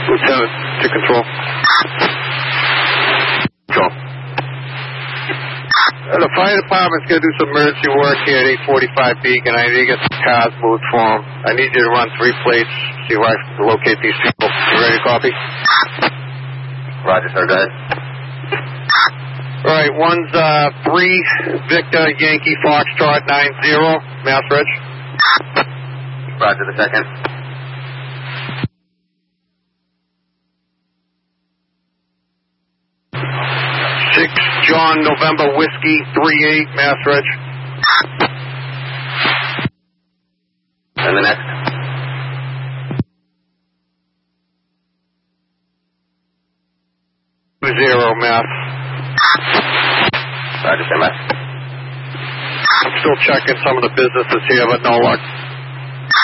Lieutenant to control. Control. The fire department's going to do some emergency work here at 845 Beacon. I need to get some cars moved for them. I need you to run 3 plates, see where I can locate these people. You ready to copy? Roger, sir. Go ahead. All right, one's 3 Victor Yankee Foxtrot 90, Mass Reg. Roger, the second. John November Whiskey 38 Mass Reg. And the next. Zero Mass. Roger, sir, Mass. I'm still checking some of the businesses here, but no luck.